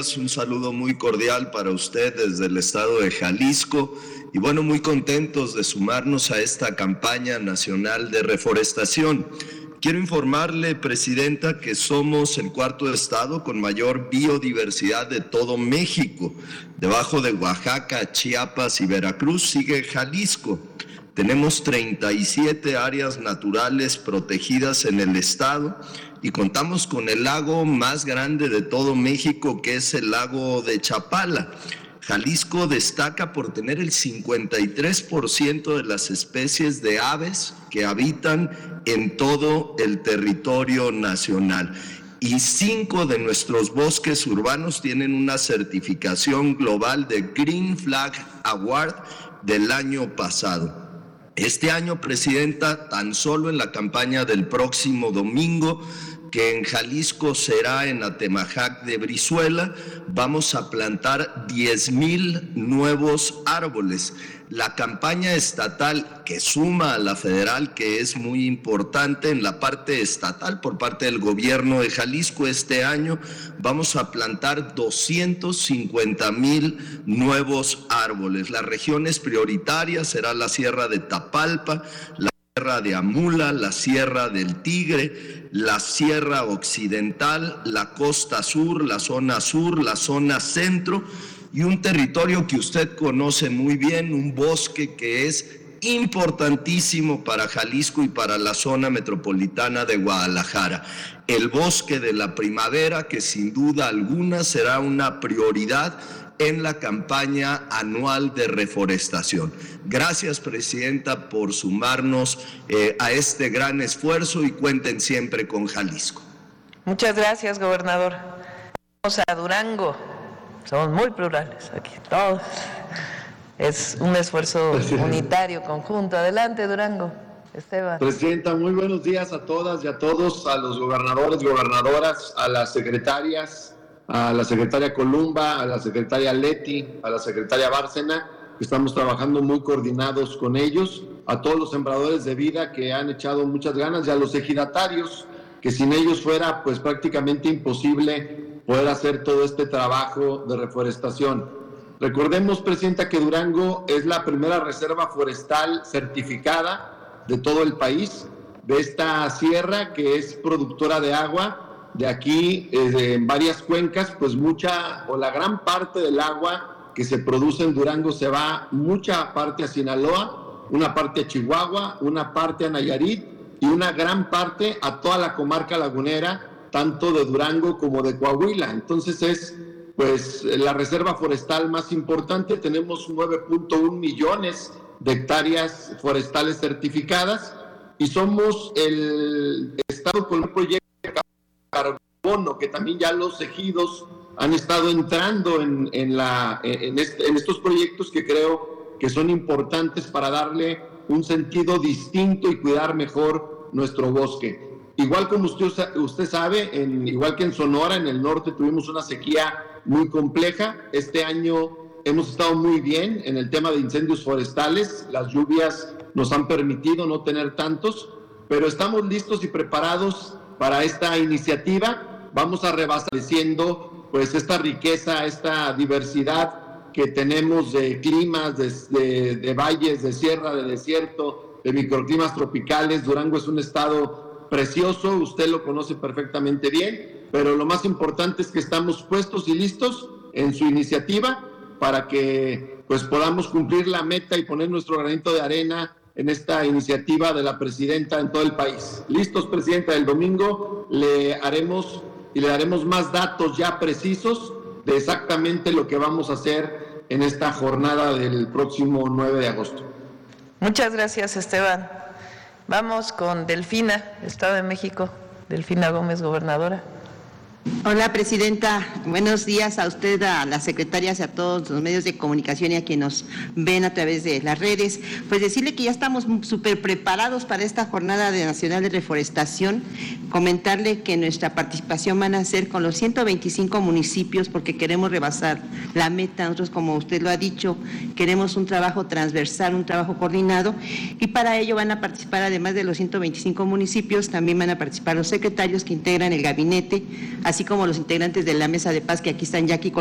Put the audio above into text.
Un saludo muy cordial para usted desde el estado de Jalisco y bueno, muy contentos de sumarnos a esta campaña nacional de reforestación. Quiero informarle, Presidenta, que somos el cuarto estado con mayor biodiversidad de todo México. Debajo de Oaxaca, Chiapas y Veracruz sigue Jalisco. Tenemos 37 áreas naturales protegidas en el estado y contamos con el lago más grande de todo México, que es el lago de Chapala. Jalisco destaca por tener el 53% de las especies de aves que habitan en todo el territorio nacional. Y 5 de nuestros bosques urbanos tienen una certificación global de Green Flag Award del año pasado. Este año, Presidenta, tan solo en la campaña del próximo domingo, que en Jalisco será en Atemajac de Brizuela, vamos a plantar 10,000 nuevos árboles. La campaña estatal que suma a la federal, que es muy importante en la parte estatal por parte del gobierno de Jalisco, este año vamos a plantar 250,000 nuevos árboles. Las regiones prioritarias será la Sierra de Tapalpa, la Sierra de Amula, la Sierra del Tigre, la Sierra Occidental, la Costa Sur, la zona centro y un territorio que usted conoce muy bien, un bosque que es importantísimo para Jalisco y para la zona metropolitana de Guadalajara. El bosque de la primavera, que sin duda alguna será una prioridad en la campaña anual de reforestación. Gracias, Presidenta, por sumarnos a este gran esfuerzo y cuenten siempre con Jalisco. Muchas gracias, gobernador. Vamos a Durango. Somos muy plurales aquí, todos. Es un esfuerzo unitario, conjunto. Adelante, Durango. Esteban. Presidenta, muy buenos días a todas y a todos, a los gobernadores, gobernadoras, a las secretarias, a la secretaria Columba, a la secretaria Leti, a la secretaria Bárcena, que estamos trabajando muy coordinados con ellos, a todos los sembradores de vida que han echado muchas ganas y a los ejidatarios, que sin ellos fuera pues prácticamente imposible poder hacer todo este trabajo de reforestación. Recordemos, Presidenta, que Durango es la primera reserva forestal certificada de todo el país, de esta sierra que es productora de agua. De aquí, en varias cuencas, pues mucha o la gran parte del agua que se produce en Durango se va mucha parte a Sinaloa, una parte a Chihuahua, una parte a Nayarit y una gran parte a toda la comarca lagunera, tanto de Durango como de Coahuila. Entonces es pues la reserva forestal más importante. Tenemos 9.1 millones de hectáreas forestales certificadas y somos el estado con un proyecto de carbono que también ya los ejidos han estado entrando en estos proyectos que creo que son importantes para darle un sentido distinto y cuidar mejor nuestro bosque. Igual como usted sabe, igual que en Sonora, en el norte tuvimos una sequía muy compleja. Este año hemos estado muy bien en el tema de incendios forestales. Las lluvias nos han permitido no tener tantos, pero estamos listos y preparados para esta iniciativa. Vamos a rebasando pues esta riqueza, esta diversidad que tenemos de climas, de valles, de sierra, de desierto, de microclimas tropicales. Durango es un estado precioso, usted lo conoce perfectamente bien, pero lo más importante es que estamos puestos y listos en su iniciativa para que pues podamos cumplir la meta y poner nuestro granito de arena en esta iniciativa de la Presidenta en todo el país. Listos, Presidenta, el domingo le daremos más datos ya precisos de exactamente lo que vamos a hacer en esta jornada del próximo 9 de agosto. Muchas gracias, Esteban. Vamos con Delfina, Estado de México. Delfina Gómez, gobernadora. Hola, Presidenta. Buenos días a usted, a las secretarias y a todos los medios de comunicación y a quienes nos ven a través de las redes. Pues decirle que ya estamos súper preparados para esta jornada nacional de reforestación. Comentarle que nuestra participación van a ser con los 125 municipios porque queremos rebasar la meta. Nosotros, como usted lo ha dicho, queremos un trabajo transversal, un trabajo coordinado y para ello van a participar, además de los 125 municipios, también van a participar los secretarios que integran el gabinete, así como los integrantes de la Mesa de Paz que aquí están, Jackie